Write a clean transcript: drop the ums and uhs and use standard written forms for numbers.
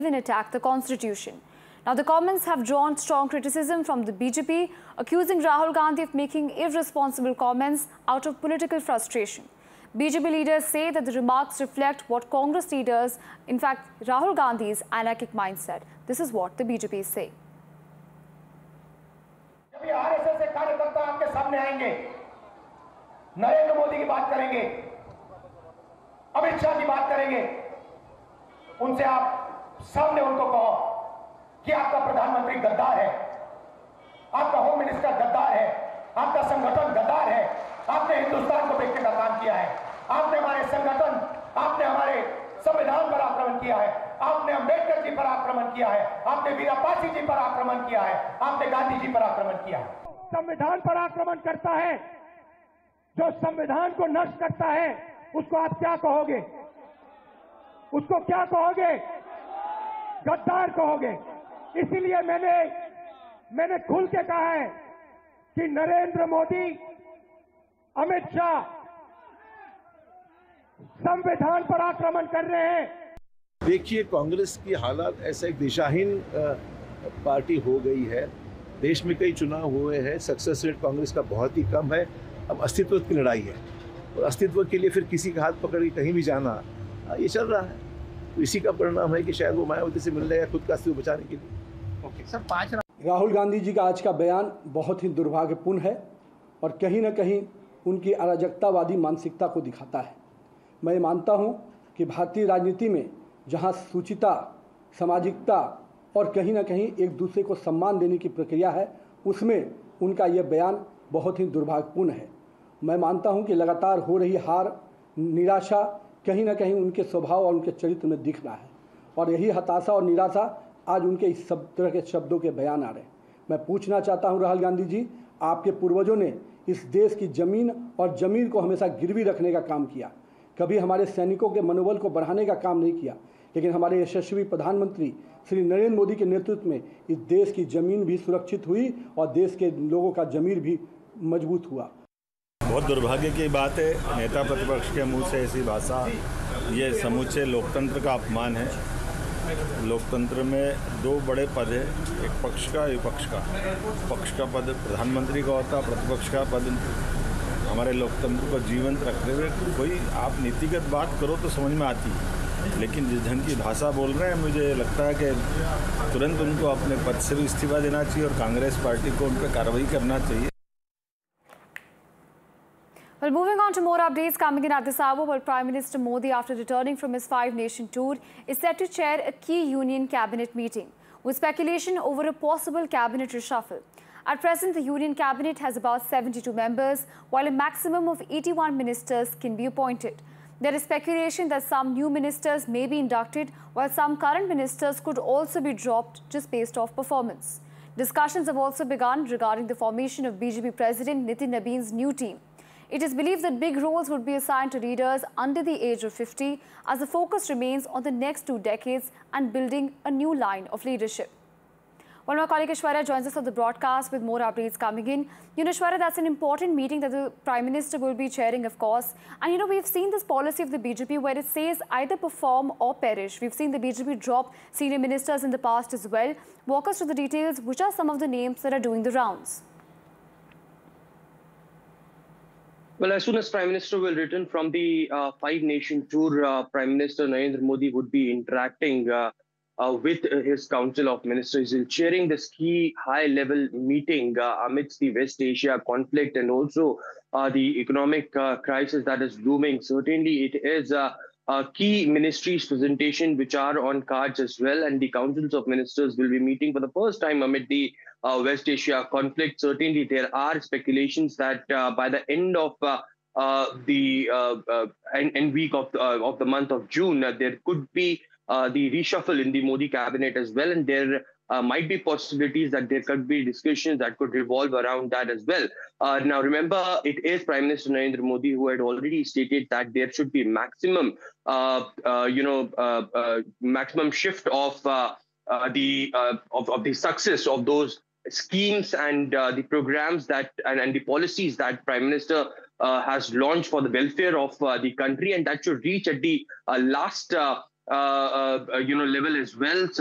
even attack the constitution. Now, the comments have drawn strong criticism from the BJP, accusing Rahul Gandhi of making irresponsible comments out of political frustration. BJP leaders say that the remarks reflect what Congress leaders, in fact, Rahul Gandhi's anarchic mindset. This is what the BJP say. जब ये RSS के कार्यकर्ता आपके सामने आएंगे, नरेंद्र मोदी की बात करेंगे, अमित शाह की बात करेंगे, उनसे आप सामने उनको कहो कि आपका प्रधानमंत्री गद्दार है, आपका होम मिनिस्टर गद्दार है, आपका संगठन गद्दार है, आपने हिंदुस्तान को बेचने का काम किया है, आपने हमारे संगठन, आपने हमारे संविधान पर आक्रमण किया है, आपने अंबेडकर जी पर आक्रमण किया है, आपने वीरापासी जी पर आक्रमण किया है, आपने गांधी जी पर आक्रमण किया है। संविधान पर आक्रमण करता है, जो संविधान को नष्ट करता है, उसको आप क्या कहोगे? उसको क्या कहोगे? गद्दार कहोगे। इसीलिए मैंने खुल के कहा है कि नरेंद्र मोदी, अमित शाह संविधान पर आक्रमण कर रहे हैं। देखिए, कांग्रेस की हालात ऐसा एक दिशाहीन पार्टी हो गई है। देश में कई चुनाव हुए हैं, सक्सेस रेट कांग्रेस का बहुत ही कम है। अब अस्तित्व की लड़ाई है और अस्तित्व के लिए फिर किसी का हाथ पकड़ के कहीं भी जाना, ये चल रहा है। तो इसी का परिणाम है कि शायद वो मायावती से मिल जाएगा खुद का अस्तित्व बचाने के लिए। ओके सर, 5 राहुल गांधी जी का आज का बयान बहुत ही दुर्भाग्यपूर्ण है और कहीं ना कहीं उनकी अराजकतावादी मानसिकता को दिखाता है। मैं मानता हूं कि भारतीय राजनीति में जहां सूचिता, सामाजिकता और कहीं ना कहीं एक दूसरे को सम्मान देने की प्रक्रिया है, उसमें उनका यह बयान बहुत ही दुर्भाग्यपूर्ण है। मैं मानता हूं कि लगातार हो रही हार, निराशा कहीं ना कहीं उनके स्वभाव और उनके चरित्र में दिख रहा है और यही हताशा और निराशा आज उनके इस सब तरह के शब्दों के बयान आ रहे हैं। मैं पूछना चाहता हूं राहुल गांधी जी, आपके पूर्वजों ने इस देश की जमीन और जमीर को हमेशा गिरवी रखने का काम किया, कभी हमारे सैनिकों के मनोबल को बढ़ाने का काम नहीं किया, लेकिन हमारे यशस्वी प्रधानमंत्री श्री नरेंद्र मोदी के नेतृत्व में इस देश की जमीन भी सुरक्षित हुई और देश के लोगों का जमीर भी मजबूत हुआ। बहुत दुर्भाग्य की बात है, नेता प्रतिपक्ष के मुंह से ऐसी भाषा, ये समूचे लोकतंत्र का अपमान है। लोकतंत्र में 2 बड़े पद है, एक पक्ष का, विपक्ष का। पक्ष का पद प्रधानमंत्री का होता, प्रतिपक्ष का पद हमारे लोकतंत्र को जीवंत रखते हुए कोई आप नीतिगत बात करो तो समझ में आती है, लेकिन जिस ढंग की भाषा बोल रहे हैं, मुझे लगता है कि तुरंत उनको अपने पद से भी इस्तीफा देना चाहिए और कांग्रेस पार्टी को उन पर कार्रवाई करना चाहिए। Well, moving on to more updates coming in at this hour. Well, Prime Minister Modi, after returning from his 5-nation tour, is set to chair a key union cabinet meeting, with speculation over a possible cabinet reshuffle. At present, the union cabinet has about 72 members, while a maximum of 81 ministers can be appointed. There is speculation that some new ministers may be inducted, while some current ministers could also be dropped just based off performance. Discussions have also begun regarding the formation of BJP President Nitin Nabin's new team. It is believed that big roles would be assigned to leaders under the age of 50, as the focus remains on the next 2 decades and building a new line of leadership. Well, my colleague Aishwarya joins us on the broadcast with more updates coming in. Aishwarya, that's an important meeting that the Prime Minister will be chairing, of course. And, we've seen this policy of the BJP where it says either perform or perish. We've seen the BJP drop senior ministers in the past as well. Walk us through the details. Which are some of the names that are doing the rounds? Well, as soon as Prime Minister will return from the 5-nation tour, Prime Minister Narendra Modi would be interacting with his Council of Ministers. He's chairing this key high-level meeting amidst the West Asia conflict and also the economic crisis that is looming. Certainly, it is key ministries' presentation which are on cards as well, and the Councils of Ministers will be meeting for the first time amid the West Asia conflict. Certainly, there are speculations that by the end of the end week of the month of June, there could be the reshuffle in the Modi cabinet as well, and there might be possibilities that there could be discussions that could revolve around that as well. Now, remember, it is Prime Minister Narendra Modi who had already stated that there should be maximum, maximum shift of the success of those schemes and the programs that and the policies that Prime Minister has launched for the welfare of the country, and that should reach at the last level as well.